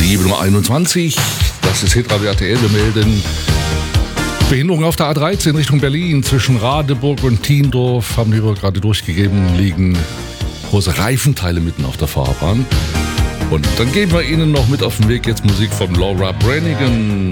7:21 Uhr. Das ist Hitradio RTL. Wir melden Behinderung auf der A13 Richtung Berlin. Zwischen Radeburg und Tiendorf, haben die gerade durchgegeben, liegen große Reifenteile mitten auf der Fahrbahn. Und dann geben wir Ihnen noch mit auf den Weg jetzt Musik von Laura Branigan.